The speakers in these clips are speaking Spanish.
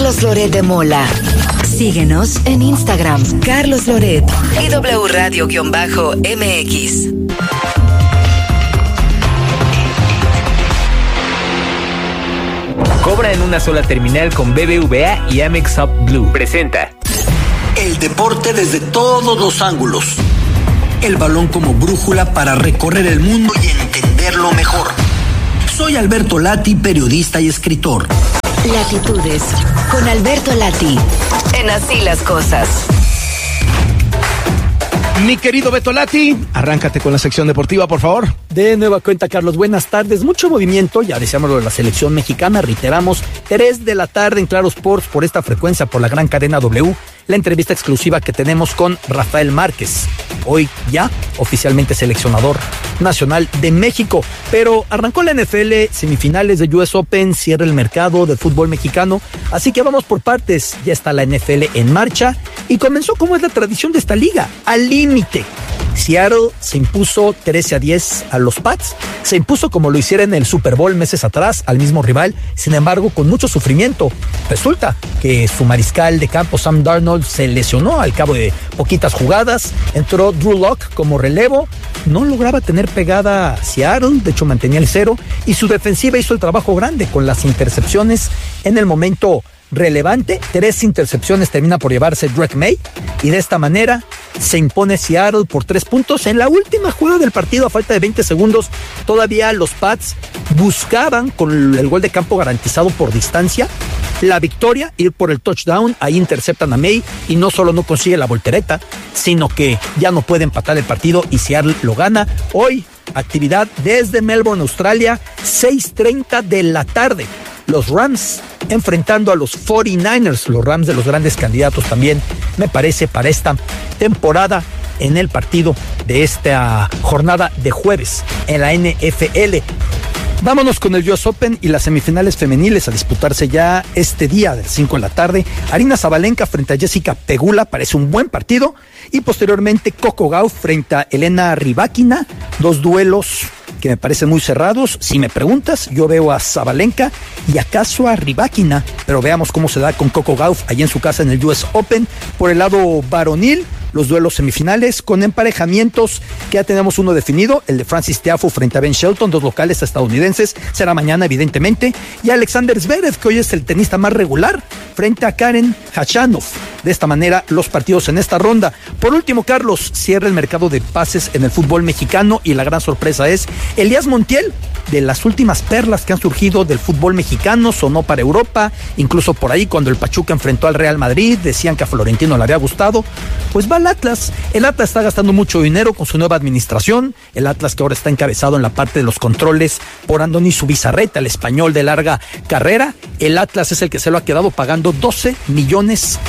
Carlos Loret de Mola. Síguenos en Instagram, Carlos Loret y W Radio-MX. Cobra en una sola terminal con BBVA y Amex Up Blue. Presenta el deporte desde todos los ángulos. El balón como brújula para recorrer el mundo y entenderlo mejor. Soy Alberto Lati, periodista y escritor. Latitudes con Alberto Lati. En Así las Cosas. Mi querido Beto Lati, arráncate con la sección deportiva, por favor. De nueva cuenta, Carlos, buenas tardes. Mucho movimiento, ya decíamos lo de la selección mexicana, reiteramos, 3 de la tarde en Claro Sports por esta frecuencia, por la gran cadena W, la entrevista exclusiva que tenemos con Rafael Márquez, hoy ya oficialmente seleccionador nacional de México. Pero arrancó la NFL, semifinales de US Open, cierra el mercado del fútbol mexicano, así que vamos por partes. Ya está la NFL en marcha y comenzó, como es la tradición de esta liga, al límite. Seattle se impuso 13-10 a los Pats, se impuso como lo hiciera en el Super Bowl meses atrás al mismo rival, sin embargo con mucho sufrimiento. Resulta que su mariscal de campo Sam Darnold se lesionó al cabo de poquitas jugadas, entró Drew Lock como relevo, no lograba tener pegada a Seattle, de hecho mantenía el 0, y su defensiva hizo el trabajo grande con las intercepciones en el momento relevante. 3 intercepciones termina por llevarse Drake May y de esta manera se impone Seattle por 3 puntos. En la última jugada del partido, a falta de 20 segundos, todavía los Pats buscaban con el gol de campo garantizado por distancia la victoria, ir por el touchdown. Ahí interceptan a May y no solo no consigue la voltereta, sino que ya no puede empatar el partido y Seattle lo gana. Hoy, actividad desde Melbourne, Australia, 6:30 de la tarde. Los Rams enfrentando a los 49ers, los Rams de los grandes candidatos también, me parece, para esta temporada en el partido de esta jornada de jueves en la NFL. Vámonos con el US Open y las semifinales femeniles a disputarse ya este día de las 5 de la tarde. Aryna Sabalenka frente a Jessica Pegula, parece un buen partido. Y posteriormente Coco Gauff frente a Elena Rybakina, 2 duelos que me parecen muy cerrados. Si me preguntas, yo veo a Sabalenka y acaso a Rybakina, pero veamos cómo se da con Coco Gauff allí en su casa en el US Open. Por el lado varonil, los duelos semifinales con emparejamientos que ya tenemos uno definido, el de Francis Tiafoe frente a Ben Shelton, 2 locales estadounidenses, será mañana evidentemente, y Alexander Zverev, que hoy es el tenista más regular, frente a Karen Khachanov. De esta manera los partidos en esta ronda. Por último, Carlos, cierra el mercado de pases en el fútbol mexicano y la gran sorpresa es Elías Montiel, de las últimas perlas que han surgido del fútbol mexicano, sonó para Europa, incluso por ahí cuando el Pachuca enfrentó al Real Madrid, decían que a Florentino le había gustado, pues va al Atlas. El Atlas está gastando mucho dinero con su nueva administración, el Atlas que ahora está encabezado en la parte de los controles por Andoni Zubizarreta, el español de larga carrera. El Atlas es el que se lo ha quedado pagando $12 millones,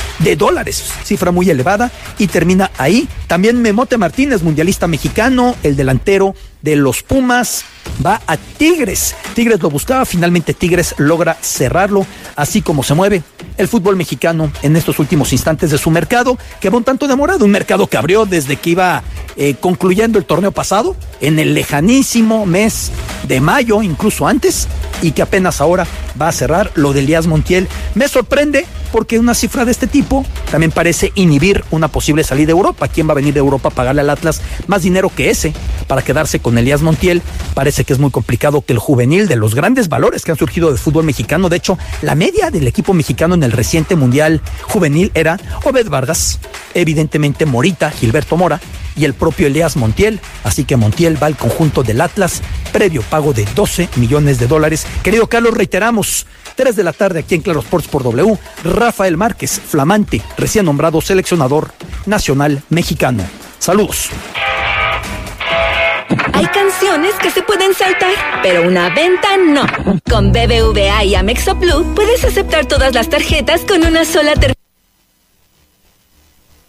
cifra muy elevada, y termina ahí. También Memote Martínez, mundialista mexicano, el delantero de los Pumas, va a Tigres. Tigres lo buscaba, finalmente Tigres logra cerrarlo. Así como se mueve el fútbol mexicano en estos últimos instantes de su mercado, que va un tanto demorado, un mercado que abrió desde que iba concluyendo el torneo pasado, en el lejanísimo mes de mayo, incluso antes, y que apenas ahora va a cerrar. Lo de Elías Montiel me sorprende, porque una cifra de este tipo también parece inhibir una posible salida de Europa. ¿Quién va a venir de Europa a pagarle al Atlas más dinero que ese para quedarse con Elías Montiel? Parece que es muy complicado que el juvenil, de los grandes valores que han surgido del fútbol mexicano, de hecho, la media del equipo mexicano en el reciente Mundial Juvenil era Obed Vargas, evidentemente Morita, Gilberto Mora y el propio Elías Montiel. Así que Montiel va al conjunto del Atlas, previo pago de $12 millones. Querido Carlos, reiteramos, 3 de la tarde aquí en Claro Sports por W, Rafael Márquez, flamante, recién nombrado seleccionador nacional mexicano. Saludos. Hay canciones que se pueden saltar, pero una venta no. Con BBVA y Amex Up Blue puedes aceptar todas las tarjetas con una sola tarjeta.